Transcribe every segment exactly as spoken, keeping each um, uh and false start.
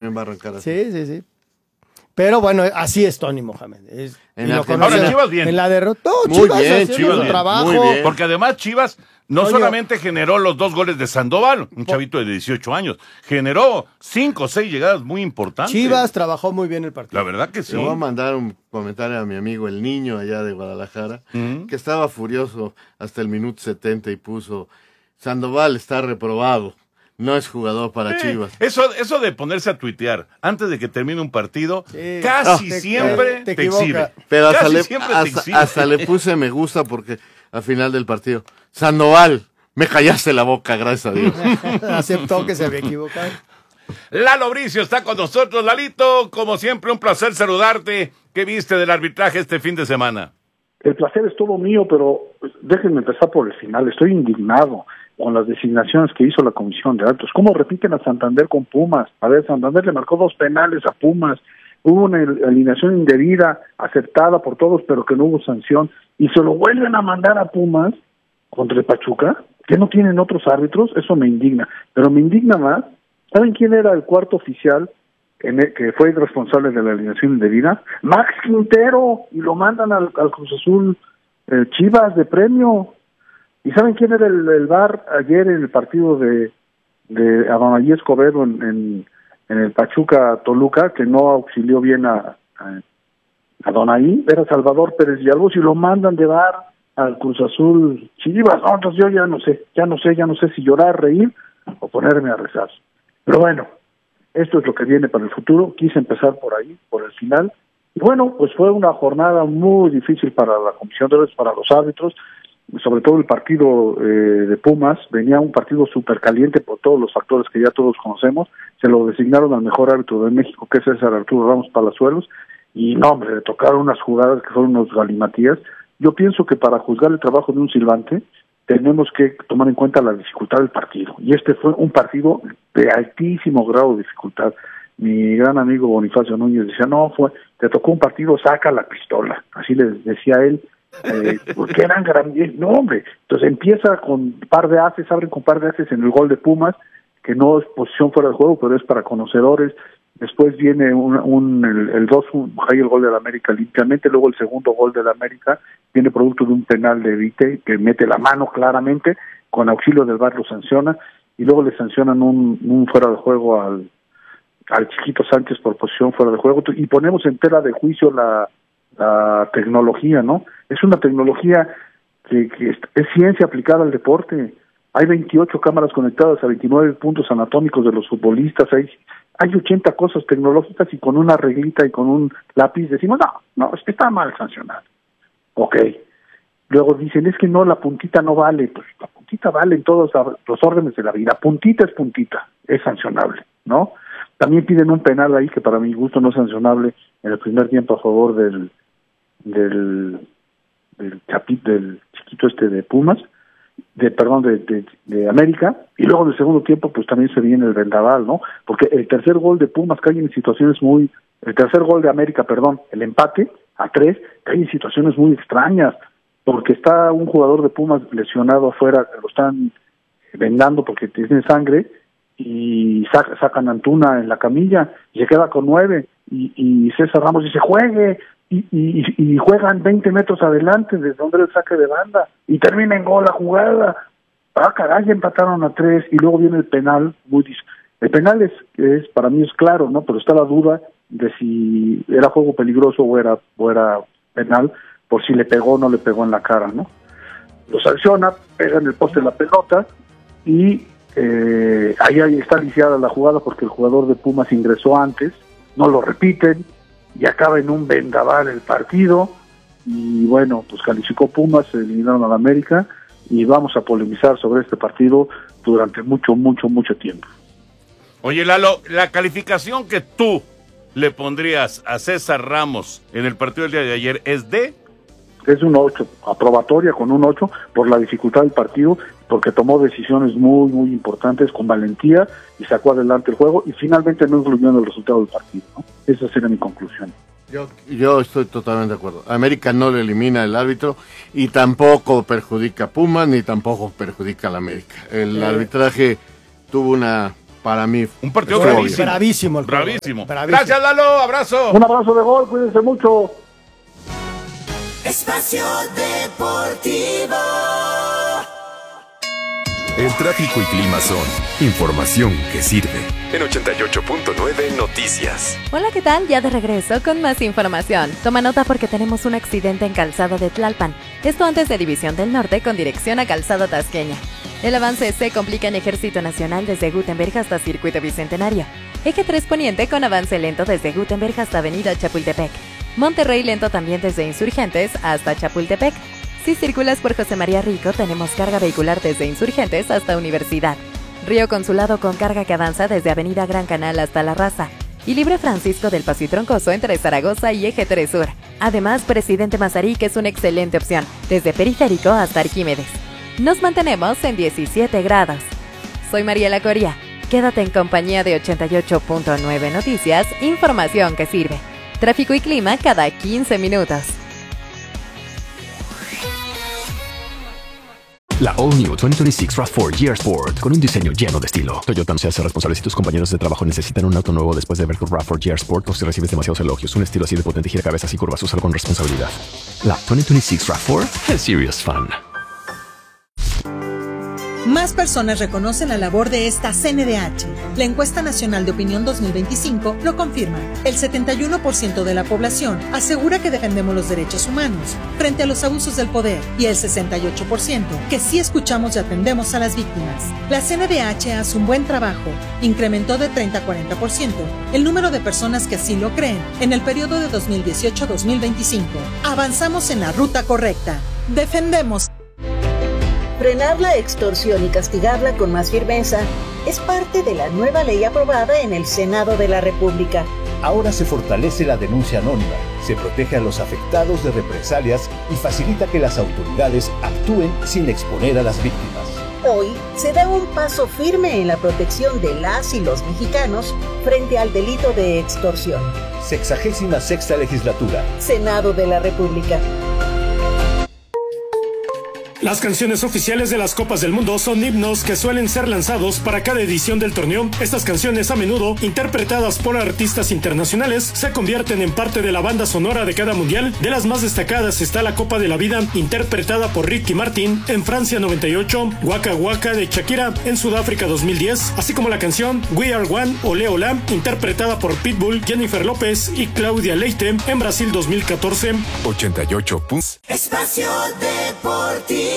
también va a arrancar así. Sí, sí, sí. Pero bueno, así es Tony Mohamed. Es, En y lo Argentina- Ahora Chivas bien. En la derrota. No, Muy Chivas bien, haciendo Chivas su bien, trabajo. muy bien. Porque además Chivas no Oye. solamente generó los dos goles de Sandoval, un chavito de dieciocho años, generó cinco o seis llegadas muy importantes. Chivas trabajó muy bien el partido. La verdad que sí. Le voy a mandar un comentario a mi amigo el niño allá de Guadalajara, Ujú. que estaba furioso hasta el minuto setenta y puso, Sandoval está reprobado, no es jugador para Sí, Chivas. Eso, eso de ponerse a tuitear antes de que termine un partido, Sí. casi Ah, te- siempre te te, equivoca. exhibe. Pero hasta Casi le, siempre te hasta, exhibe. hasta le puse me gusta porque al final del partido, Sandoval, me callaste la boca, gracias a Dios. Aceptó que se había equivocado. Lalo Bricio está con nosotros. Lalito, como siempre, un placer saludarte. ¿Qué viste del arbitraje este fin de semana? El placer es todo mío, pero pues, déjenme empezar por el final. Estoy indignado con las designaciones que hizo la Comisión de Árbitros. ¿Cómo repiten a Santander con Pumas? A ver, Santander le marcó dos penales a Pumas. Hubo una alineación indebida, aceptada por todos, pero que no hubo sanción. Y se lo vuelven a mandar a Pumas contra el Pachuca, que no tienen otros árbitros. Eso me indigna. Pero me indigna más, ¿saben quién era el cuarto oficial en el, que fue el responsable de la alineación indebida? Max Quintero, y lo mandan al, al Cruz Azul eh, Chivas de premio. ¿Y saben quién era el, el V A R ayer en el partido de, de Adonai Escobedo en, en, en el Pachuca Toluca, que no auxilió bien a, a Adonai? Era Salvador Pérez Villalobos, y lo mandan de V A R al Cruz Azul Chivas. No, entonces yo ya no sé, ya no sé, ya no sé si llorar, reír o ponerme a rezar. Pero bueno, esto es lo que viene para el futuro. Quise empezar por ahí, por el final. Y bueno, pues fue una jornada muy difícil para la Comisión de Árbitros, para los árbitros, sobre todo el partido eh, de Pumas. Venía un partido súper caliente por todos los factores que ya todos conocemos. Se lo designaron al mejor árbitro de México, que es César Arturo Ramos Palazuelos, y no, hombre, le tocaron unas jugadas que fueron unos galimatías. Yo pienso que para juzgar el trabajo de un silbante tenemos que tomar en cuenta la dificultad del partido, y este fue un partido de altísimo grado de dificultad. Mi gran amigo Bonifacio Núñez decía, no, fue, te tocó un partido, saca la pistola, así les decía él, eh, porque eran grandes, no hombre, entonces empieza con un par de haces, abren con par de haces en el gol de Pumas, que no es posición fuera de juego, pero es para conocedores. Después viene un, un el, el dos, un, hay el gol del América limpiamente, luego el segundo gol del América viene producto de un penal de Vite, que mete la mano claramente, con auxilio del V A R lo sanciona, y luego le sancionan un, un fuera de juego al, al Chiquito Sánchez por posición fuera de juego, y ponemos en tela de juicio la, la tecnología, ¿no? Es una tecnología que, que es, es ciencia aplicada al deporte. Hay veintiocho cámaras conectadas a veintinueve puntos anatómicos de los futbolistas, hay, hay ochenta cosas tecnológicas, y con una reglita y con un lápiz decimos, no, no, es que está mal sancionado. Ok. Luego dicen, es que no, la puntita no vale. Pues la puntita vale en todos los órdenes de la vida. Puntita es puntita, es sancionable, ¿no? También piden un penal ahí que para mi gusto no es sancionable en el primer tiempo a favor del del del, chapi, del chiquito este de Pumas, de perdón, de, de, de América, y luego en el segundo tiempo pues también se viene el vendaval, ¿no? Porque el tercer gol de Pumas cae en situaciones muy, el tercer gol de América, perdón, el empate a tres, cae en situaciones muy extrañas, porque está un jugador de Pumas lesionado afuera, lo están vendando porque tiene sangre, y sac, sacan a Antuna en la camilla, y se queda con nueve, y, y César Ramos dice, juegue, y, y, y juegan veinte metros adelante desde donde era el saque de banda, y termina en gol la jugada. Ah, caray, empataron a tres, y luego viene el penal. Muy dis... El penal es, es, para mí es claro, ¿no? Pero está la duda de si era juego peligroso o era, o era penal, por si le pegó o no le pegó en la cara, ¿no? Lo sanciona, pega en el poste la pelota, y eh, ahí, ahí está lisiada la jugada porque el jugador de Pumas ingresó antes, no lo repiten, y acaba en un vendaval el partido, y bueno, pues calificó Pumas, se eliminaron a la América, y vamos a polemizar sobre este partido durante mucho, mucho, mucho tiempo. Oye, Lalo, la calificación que tú le pondrías a César Ramos en el partido del día de ayer es de... Es un ocho, aprobatoria con un ocho por la dificultad del partido, porque tomó decisiones muy, muy importantes con valentía y sacó adelante el juego, y finalmente no influyó en el resultado del partido, ¿no? Esa sería mi conclusión. Yo, yo estoy totalmente de acuerdo. América no le elimina el árbitro, y tampoco perjudica a Pumas, ni tampoco perjudica a la América. El eh. arbitraje tuvo una para mí. Un partido fue bravísimo. obvio. Bravísimo. el juego. Bravísimo. Bravísimo. Gracias, Lalo. Abrazo. Un abrazo de gol, cuídense mucho. Espacio Deportivo. El tráfico y clima son información que sirve. En ochenta y ocho punto nueve Noticias. Hola, ¿qué tal? Ya de regreso con más información. Toma nota porque tenemos un accidente en Calzada de Tlalpan. Esto antes de División del Norte con dirección a Calzada Tasqueña. El avance se complica en Ejército Nacional desde Gutenberg hasta Circuito Bicentenario. Eje tres Poniente con avance lento desde Gutenberg hasta Avenida Chapultepec. Monterrey lento también desde Insurgentes hasta Chapultepec. Si circulas por José María Rico, tenemos carga vehicular desde Insurgentes hasta Universidad. Río Consulado con carga que avanza desde Avenida Gran Canal hasta La Raza. Y Libre Francisco del Paso y Troncoso entre Zaragoza y Eje tres Sur. Además, Presidente Mazarik es una excelente opción, desde Periférico hasta Arquímedes. Nos mantenemos en diecisiete grados. Soy Mariela Coria. Quédate en compañía de ochenta y ocho punto nueve Noticias, información que sirve. Tráfico y clima cada quince minutos. La All New veinte veintiséis RAV cuatro G R Sport, con un diseño lleno de estilo. Toyota no se hace responsable si tus compañeros de trabajo necesitan un auto nuevo después de ver tu RAV cuatro G R Sport o si recibes demasiados elogios. Un estilo así de potente gira cabezas y curvas, úsalo con responsabilidad. La veinte veintiséis RAV cuatro es serious fun. Más personas reconocen la labor de esta C N D H. La encuesta nacional de opinión dos mil veinticinco lo confirma. El setenta y uno por ciento de la población asegura que defendemos los derechos humanos frente a los abusos del poder y el sesenta y ocho por ciento que sí escuchamos y atendemos a las víctimas. La C N D H hace un buen trabajo. Incrementó de treinta a cuarenta por ciento el número de personas que así lo creen en el periodo de dos mil dieciocho a dos mil veinticinco. Avanzamos en la ruta correcta. Defendemos. Frenar la extorsión y castigarla con más firmeza es parte de la nueva ley aprobada en el Senado de la República. Ahora se fortalece la denuncia anónima, se protege a los afectados de represalias y facilita que las autoridades actúen sin exponer a las víctimas. Hoy se da un paso firme en la protección de las y los mexicanos frente al delito de extorsión. Sexagésima sexta legislatura. Senado de la República. Las canciones oficiales de las Copas del Mundo son himnos que suelen ser lanzados para cada edición del torneo. Estas canciones, a menudo interpretadas por artistas internacionales, se convierten en parte de la banda sonora de cada mundial. De las más destacadas está la Copa de la Vida, interpretada por Ricky Martin en Francia noventa y ocho, Waka Waka de Shakira en Sudáfrica dos mil diez, así como la canción We Are One, Ole Ola, interpretada por Pitbull, Jennifer López y Claudia Leite en Brasil dos mil catorce. ochenta y ocho puntos. Espacio Deportivo.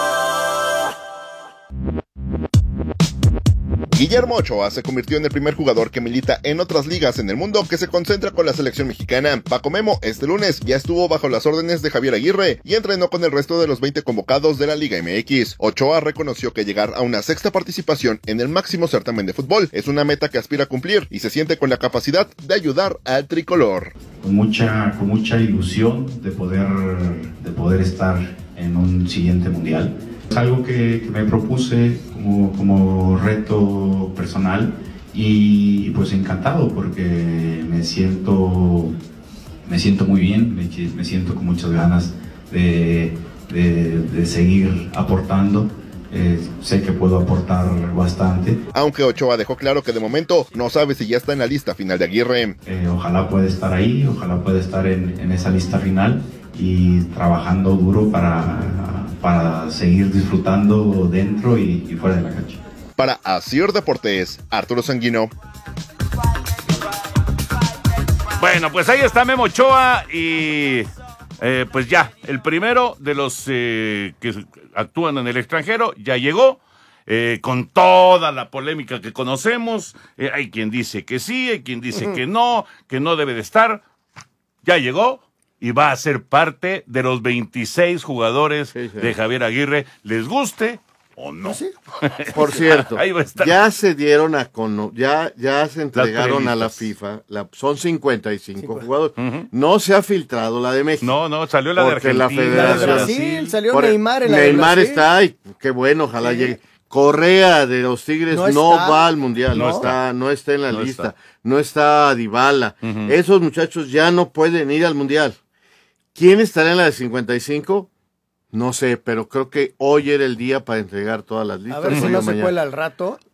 Guillermo Ochoa se convirtió en el primer jugador que milita en otras ligas en el mundo que se concentra con la selección mexicana. Paco Memo este lunes ya estuvo bajo las órdenes de Javier Aguirre y entrenó con el resto de los veinte convocados de la Liga M X. Ochoa reconoció que llegar a una sexta participación en el máximo certamen de fútbol es una meta que aspira a cumplir y se siente con la capacidad de ayudar al tricolor. Con mucha, con mucha ilusión de poder, de poder estar en un siguiente mundial. Es algo que, que me propuse como, como reto personal y pues encantado porque me siento, me siento muy bien, me, me siento con muchas ganas de, de, de seguir aportando. Eh, sé que puedo aportar bastante. Aunque Ochoa dejó claro que de momento no sabe si ya está en la lista final de Aguirre. Eh, ojalá pueda estar ahí, ojalá pueda estar en, en esa lista final y trabajando duro para, para seguir disfrutando dentro y, y fuera de la cancha. Para Asir Deportes, Arturo Sanguino. Bueno, pues ahí está Memo Ochoa y eh, pues ya, el primero de los eh, que actúan en el extranjero ya llegó. Eh, con toda la polémica que conocemos, eh, hay quien dice que sí, hay quien dice uh-huh. que no, que no debe de estar. Ya llegó y va a ser parte de los veintiséis jugadores sí, sí. de Javier Aguirre, les guste o no. ¿Sí? Por cierto, ya se dieron a cono, ya ya se entregaron a la FIFA, la, son cincuenta y cinco cincuenta jugadores. Uh-huh. No se ha filtrado la de México. No, no, salió la de Argentina. La Federación de Brasil, salió por, Neymar en la Neymar de está ahí, qué bueno, ojalá sí. llegue. Correa de los Tigres no, no va al Mundial, no, no está, no está en la no lista, está. no está Dybala. Uh-huh. Esos muchachos ya no pueden ir al Mundial. ¿Quién estará en la de cincuenta y cinco? No sé, pero creo que hoy era el día para entregar todas las listas. A ver si no se cuela al rato.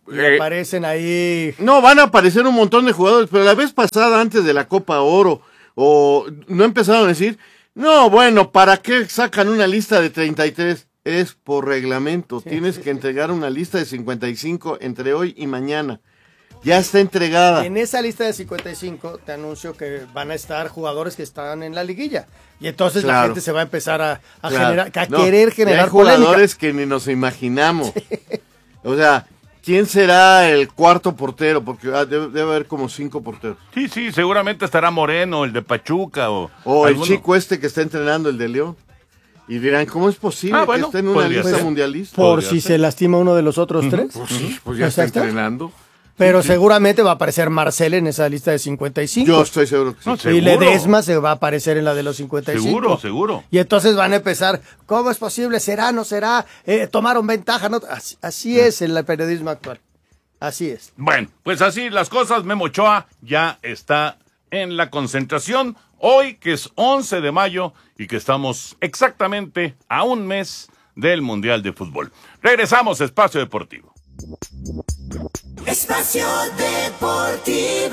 Y eh, aparecen ahí. No, van a aparecer un montón de jugadores, pero la vez pasada, antes de la Copa Oro, o no empezaron a decir, no, bueno, ¿para qué sacan una lista de treinta y tres? Es por reglamento, sí, tienes sí, que entregar una lista de cincuenta y cinco entre hoy y mañana. Ya está entregada. En esa lista de cincuenta y cinco te anuncio que van a estar jugadores que están en la liguilla. Y entonces claro. la gente se va a empezar a, a, claro. generar, a no, querer generar hay jugadores polémica. Que ni nos imaginamos. Sí. O sea, ¿quién será el cuarto portero? Porque ah, debe, debe haber como cinco porteros. Sí, sí, seguramente estará Moreno, el de Pachuca. O, o el chico este que está entrenando, el de León. Y dirán, ¿cómo es posible ah, bueno, que esté en una lista ser. mundialista? Por si ser. se lastima uno de los otros uh-huh. tres. Pues sí, pues ya está entrenando. Pero sí, seguramente va a aparecer Marcel en esa lista de cincuenta y cinco. Yo estoy seguro que sí. No, seguro. Y Ledesma se va a aparecer en la de los cincuenta y cinco. Seguro, seguro. Y entonces van a empezar, ¿cómo es posible? ¿Será, no será? Eh, ¿Tomaron ventaja? No? Así, así es en el periodismo actual. Así es. Bueno, pues así las cosas. Memo Ochoa ya está en la concentración. Hoy, que es once de mayo, y que estamos exactamente a un mes del Mundial de Fútbol. Regresamos a Espacio Deportivo. Espacio Deportivo.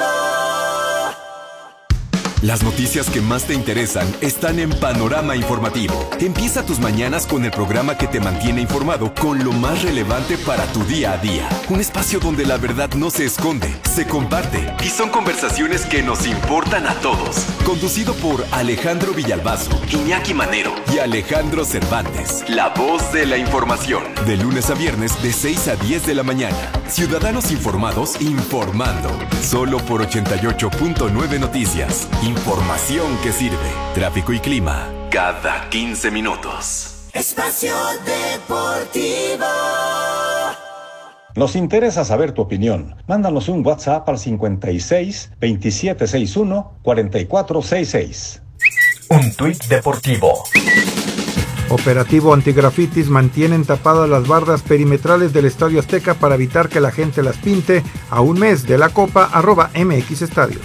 Las noticias que más te interesan están en Panorama Informativo. Empieza tus mañanas con el programa que te mantiene informado con lo más relevante para tu día a día. Un espacio donde la verdad no se esconde, se comparte y son conversaciones que nos importan a todos. Conducido por Alejandro Villalbazo, Iñaki Manero y Alejandro Cervantes. La voz de la información. De lunes a viernes de seis a diez de la mañana. Ciudadanos informados informando. Solo por ochenta y ocho punto nueve Noticias. Información que sirve. Tráfico y clima cada quince minutos. Espacio Deportivo. Nos interesa saber tu opinión. Mándanos un WhatsApp al cincuenta y seis, veintisiete sesenta y uno, cuarenta y cuatro sesenta y seis. Un tuit deportivo. Operativo antigrafitis mantienen tapadas las bardas perimetrales del Estadio Azteca para evitar que la gente las pinte. A un mes de la Copa, arroba M X Estadios.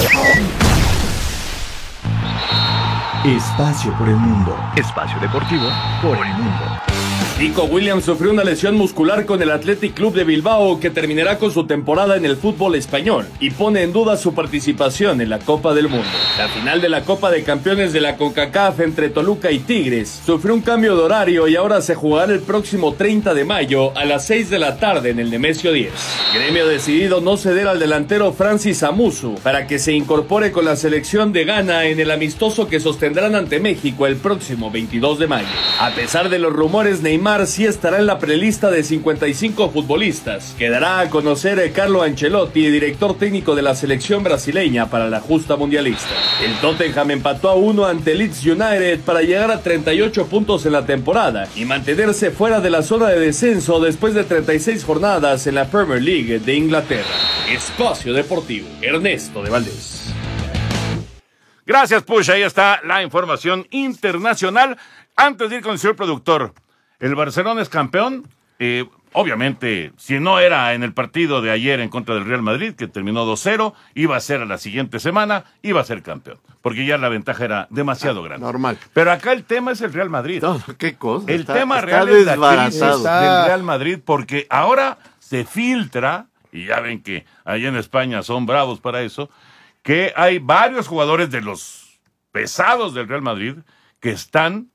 Espacio por el mundo. Espacio deportivo por el mundo. Nico Williams sufrió una lesión muscular con el Athletic Club de Bilbao que terminará con su temporada en el fútbol español y pone en duda su participación en la Copa del Mundo. La final de la Copa de Campeones de la CONCACAF entre Toluca y Tigres sufrió un cambio de horario y ahora se jugará el próximo treinta de mayo a las seis de la tarde en el Nemesio diez. Gremio ha decidido no ceder al delantero Francis Amusu para que se incorpore con la selección de Ghana en el amistoso que sostendrán ante México el próximo veintidós de mayo. A pesar de los rumores, Neymar sí estará en la prelista de cincuenta y cinco futbolistas. Quedará a conocer Carlo Ancelotti, director técnico de la selección brasileña para la justa mundialista. El Tottenham empató a uno ante Leeds United para llegar a treinta y ocho puntos en la temporada y mantenerse fuera de la zona de descenso después de treinta y seis jornadas en la Premier League de Inglaterra. Espacio Deportivo, Ernesto de Valdés. Gracias, Push. Ahí está la información internacional. Antes de ir con el señor productor, el Barcelona es campeón. Eh, obviamente, si no era en el partido de ayer en contra del Real Madrid, que terminó dos cero, iba a ser a la siguiente semana, iba a ser campeón. Porque ya la ventaja era demasiado grande. Normal. Pero acá el tema es el Real Madrid. No, ¿qué cosa? El está, tema está real es la crisis del Real Madrid, porque ahora se filtra, y ya ven que allá en España son bravos para eso, que hay varios jugadores de los pesados del Real Madrid que están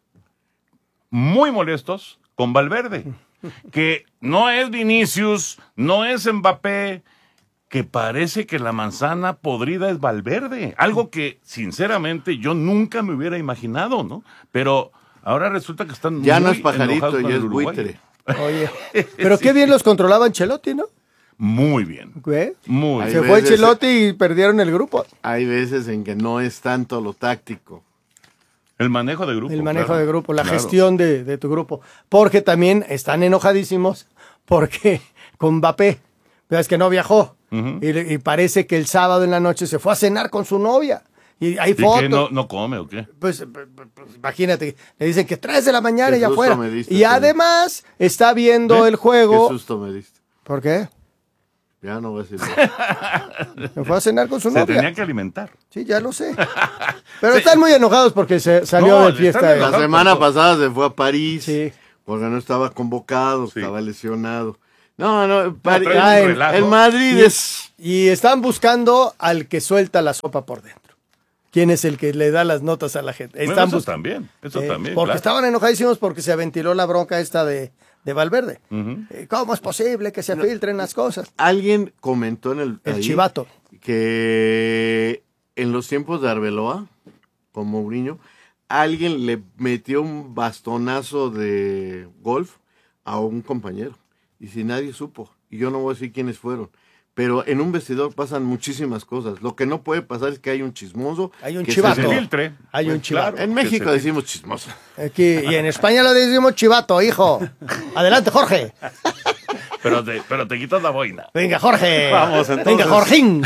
muy molestos con Valverde, que no es Vinicius, no es Mbappé, que parece que la manzana podrida es Valverde, algo que sinceramente yo nunca me hubiera imaginado, ¿no? Pero ahora resulta que están ya muy no es pajarito, ya es Uruguay. buitre. Oye, pero sí. Qué bien los controlaba Ancelotti, ¿no? Muy bien. ¿Qué? Muy Se fue Ancelotti y perdieron el grupo. Hay veces en que no es tanto lo táctico. El manejo de grupo. El manejo claro, de grupo, la claro. gestión de, de tu grupo. Porque también están enojadísimos porque con Mbappé, es que no viajó. Uh-huh. y, y parece que el sábado en la noche se fue a cenar con su novia. Y hay ¿Y fotos. que no, no come o qué? Pues, pues, pues imagínate, le dicen que tres de la mañana y ya fuera. Diste, y además está viendo ¿Eh? el juego. Qué susto me diste. ¿Por qué? Ya no voy a decir nada. Me fue a cenar con su se novia. Se tenía que alimentar. Sí, ya lo sé. Pero sí. Están muy enojados porque se salió no, de fiesta. La semana pasada se fue a París. Sí. Porque no estaba convocado, sí. estaba lesionado. No, no, pari- No, ah, trae un el, relajo. el Madrid Y, es... y están buscando al que suelta la sopa por dentro. ¿Quién es el que le da las notas a la gente? Bueno, Están eso bus- también, eso Eh, también. Porque claro. estaban enojadísimos porque se ventiló la bronca esta de, de Valverde. Ujú. Eh, ¿Cómo es posible que se filtren las cosas? Alguien comentó en el... El ahí chivato. que en los tiempos de Arbeloa, con Mourinho, alguien le metió un bastonazo de golf a un compañero. Y si nadie supo, y yo no voy a decir quiénes fueron, pero en un vestidor pasan muchísimas cosas. Lo que no puede pasar es que hay un chismoso. Hay un que chivato. se filtre. Hay un Pues, chivato. claro. En que México se- decimos chismoso. Aquí, y en España lo decimos chivato, hijo. Adelante, Jorge. Pero te, pero te quitas la boina. Venga, Jorge. Vamos, entonces. Venga, Jorgín.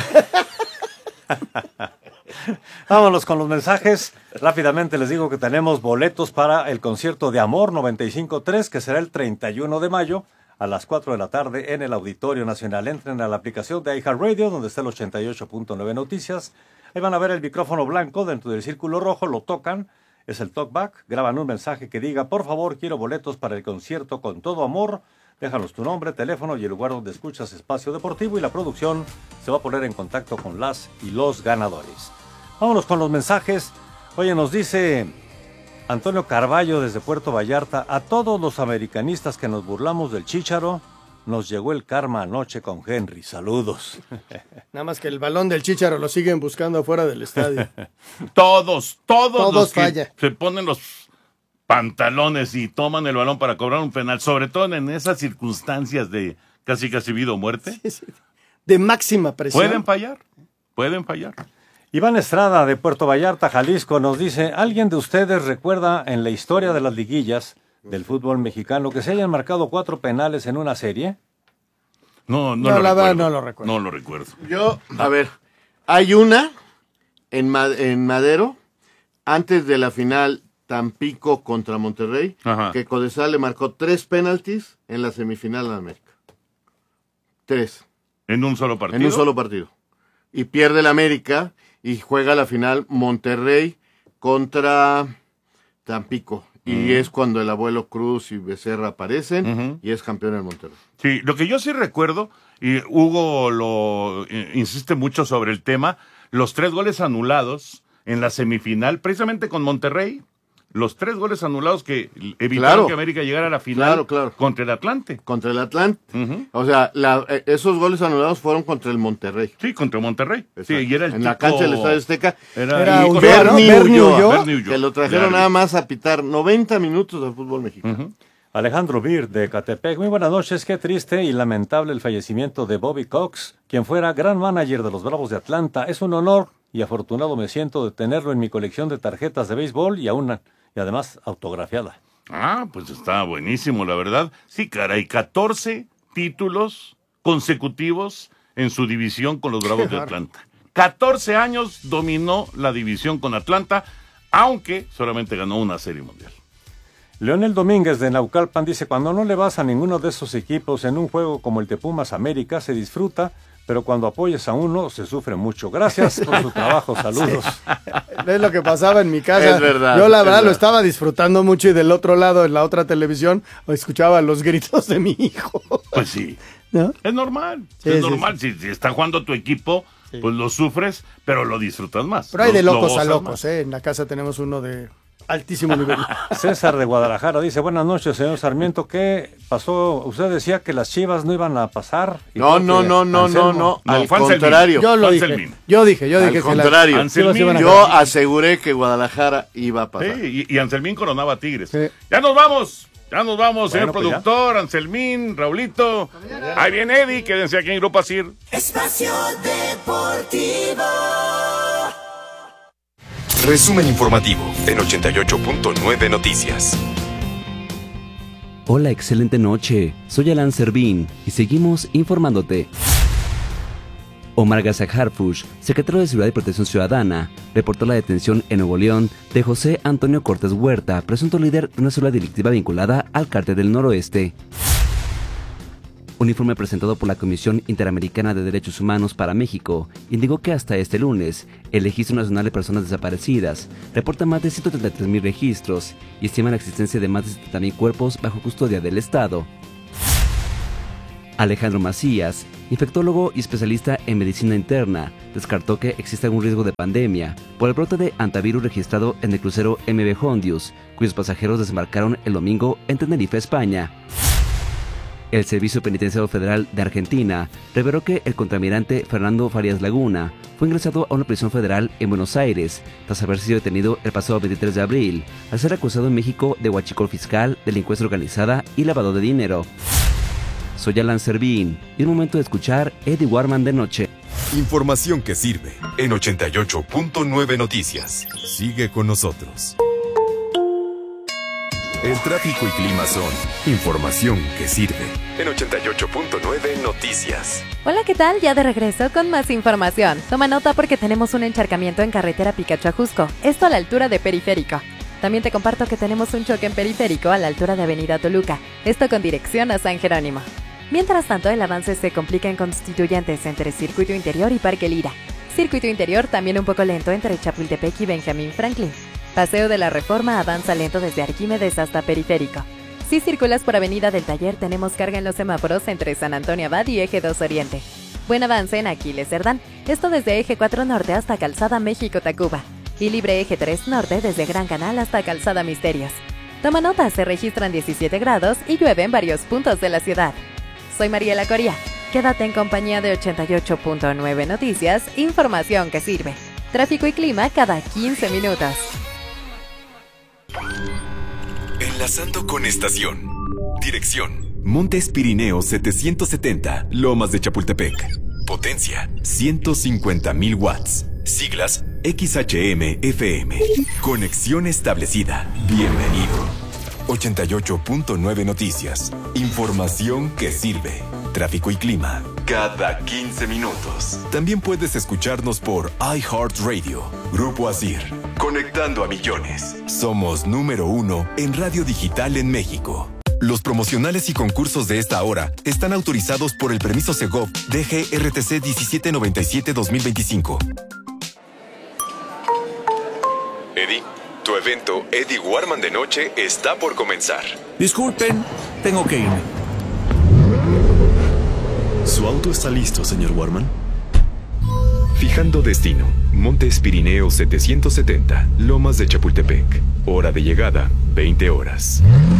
Vámonos con los mensajes. Rápidamente les digo que tenemos boletos para el concierto de Amor noventa y cinco punto tres, que será el treinta y uno de mayo a las cuatro de la tarde en el Auditorio Nacional. Entren a la aplicación de iHeartRadio, donde está el ochenta y ocho punto nueve Noticias. Ahí van a ver el micrófono blanco dentro del círculo rojo, lo tocan, es el talkback, graban un mensaje que diga, por favor, quiero boletos para el concierto con todo amor. Déjanos tu nombre, teléfono y el lugar donde escuchas Espacio Deportivo y la producción se va a poner en contacto con las y los ganadores. Vámonos con los mensajes. Oye, nos dice Antonio Carballo desde Puerto Vallarta, a todos los americanistas que nos burlamos del Chícharo, nos llegó el karma anoche con Henry. Saludos. Nada más que el balón del Chícharo lo siguen buscando afuera del estadio. Todos, todos, Todos los que falla. se ponen los pantalones y toman el balón para cobrar un penal, sobre todo en esas circunstancias de casi casi vida o muerte, De máxima presión. pueden fallar, pueden fallar. Iván Estrada de Puerto Vallarta, Jalisco, nos dice, ¿alguien de ustedes recuerda en la historia de las liguillas del fútbol mexicano que se hayan marcado cuatro penales en una serie? No, no, No, lo la verdad, recuerdo. no lo recuerdo. No lo recuerdo. Yo, a ver, hay una en, Ma- en Madero, antes de la final Tampico contra Monterrey, Ajá. que Codesal le marcó tres penaltis en la semifinal de América. Tres. En un solo partido. En un solo partido. Y pierde el América y juega la final Monterrey contra Tampico. Y Mm. es cuando el abuelo Cruz y Becerra aparecen Ujú. y es campeón en Monterrey. Sí, lo que yo sí recuerdo, y Hugo lo eh, insiste mucho sobre el tema, los tres goles anulados en la semifinal, precisamente con Monterrey, los tres goles anulados que evitaron Claro. que América llegara a la final Claro, claro. contra el Atlante. Contra el Atlante. Ujú. O sea, la- eh, esos goles anulados fueron contra el Monterrey. Sí, contra Monterrey. Sí, Exacto. y era el en la tipo- cancha del Estadio Azteca. Era, Era y- Ulloa, Bernie ¿no? Bernie Ulloa, Ulloa. Bernie Ulloa. que lo trajeron De nada árbitro. más a pitar noventa minutos del fútbol mexicano. Ujú. Alejandro Bir de Catepec, muy buenas noches, qué triste y lamentable el fallecimiento de Bobby Cox, quien fuera gran manager de los Bravos de Atlanta. Es un honor y afortunado me siento de tenerlo en mi colección de tarjetas de béisbol y aún y además autografiada. Ah, pues está buenísimo, la verdad. Sí, caray, catorce títulos consecutivos en su división con los Bravos de Atlanta. catorce años dominó la división con Atlanta, aunque solamente ganó una serie mundial. Leonel Domínguez de Naucalpan dice, cuando no le vas a ninguno de esos equipos en un juego como el de Pumas América, se disfruta, pero cuando apoyes a uno, se sufre mucho. Gracias por su trabajo, saludos. Es lo que pasaba en mi casa. Es verdad, Yo la es verdad lo verdad. estaba disfrutando mucho y del otro lado, en la otra televisión, escuchaba los gritos de mi hijo. Pues sí, ¿No? es normal, Sí, es sí, normal. Si, si está jugando tu equipo, pues lo sufres, pero lo disfrutas más. Pero hay de Lo- lo locos a gozas locos, más. ¿eh? En la casa tenemos uno de altísimo nivel. César de Guadalajara dice, buenas noches, señor Sarmiento, ¿qué pasó? Usted decía que las Chivas no iban a pasar. y No, creo no, que no, no, no, Anselmo- no, No, al fue Anselmín. contrario. Yo lo dije. Anselmín. Yo dije, yo dije Al que la- contrario, las Chivas iban a yo ganar. aseguré que Guadalajara iba a pasar. Sí, y, y Anselmín coronaba a Tigres. Sí. Ya nos vamos, ya nos vamos, señor Bueno, pues ya. productor, Anselmín, Raulito. Ahí viene Eddie, quédense aquí en Grupo Asir. Espacio Deportivo. Resumen informativo en ochenta y ocho punto nueve Noticias. Hola, excelente noche. Soy Alan Servín y seguimos informándote. Omar Garza Harfuch, secretario de Seguridad y Protección Ciudadana, reportó la detención en Nuevo León de José Antonio Cortés Huerta, presunto líder de una célula delictiva vinculada al Cártel del Noroeste. Un informe presentado por la Comisión Interamericana de Derechos Humanos para México indicó que hasta este lunes, el Registro Nacional de Personas Desaparecidas reporta más de ciento treinta y tres mil registros y estima la existencia de más de setenta mil cuerpos bajo custodia del Estado. Alejandro Macías, infectólogo y especialista en medicina interna, descartó que existe algún riesgo de pandemia por el brote de antivirus registrado en el crucero M V Hondius, cuyos pasajeros desembarcaron el domingo en Tenerife, España. El Servicio Penitenciario Federal de Argentina reveló que el contraalmirante Fernando Farías Laguna fue ingresado a una prisión federal en Buenos Aires tras haber sido detenido el pasado veintitrés de abril al ser acusado en México de huachicol fiscal, delincuencia organizada y lavado de dinero. Soy Alan Servín y es momento de escuchar Eddie Warman de noche. Información que sirve en ochenta y ocho punto nueve Noticias. Sigue con nosotros. El tráfico y clima son información que sirve en ochenta y ocho punto nueve Noticias. Hola, ¿qué tal? Ya de regreso con más información. Toma nota porque tenemos un encharcamiento en carretera Picacho a Jusco, esto a la altura de Periférico. También te comparto que tenemos un choque en Periférico a la altura de Avenida Toluca, esto con dirección a San Jerónimo. Mientras tanto, el avance se complica en Constituyentes entre Circuito Interior y Parque Lira. Circuito Interior también un poco lento entre Chapultepec y Benjamín Franklin. Paseo de la Reforma avanza lento desde Arquímedes hasta Periférico. Si circulas por Avenida del Taller, tenemos carga en los semáforos entre San Antonio Abad y Eje dos Oriente. Buen avance en Aquiles Cerdán, esto desde Eje cuatro Norte hasta Calzada México-Tacuba. Y libre Eje tres Norte desde Gran Canal hasta Calzada Misterios. Toma nota, se registran diecisiete grados y llueve en varios puntos de la ciudad. Soy Mariela Coria. Quédate en compañía de ochenta y ocho punto nueve Noticias, información que sirve. Tráfico y clima cada quince minutos. Enlazando con estación. Dirección: Montes Pirineos setecientos setenta, Lomas de Chapultepec. Potencia: ciento cincuenta mil watts. Siglas: X H M F M. Conexión establecida. Bienvenido. ochenta y ocho punto nueve Noticias. Información que sirve. Tráfico y clima cada quince minutos. También puedes escucharnos por iHeartRadio. Grupo Asir. Conectando a millones. Somos número uno en radio digital en México. Los promocionales y concursos de esta hora están autorizados por el permiso Segov D G R T C diecisiete noventa y siete dos mil veinticinco. Eddie, tu evento Eddie Warman de noche está por comenzar. Disculpen, tengo que irme. ¿Su auto está listo, señor Warman? Fijando destino: Montes Pirineos setecientos setenta, Lomas de Chapultepec. Hora de llegada: veinte horas.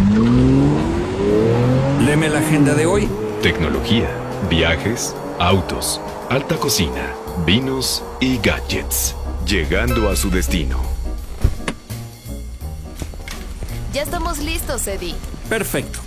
Léeme la agenda de hoy. Tecnología, viajes, autos, alta cocina, vinos y gadgets. Llegando a su destino. Ya estamos listos, Eddie. Perfecto.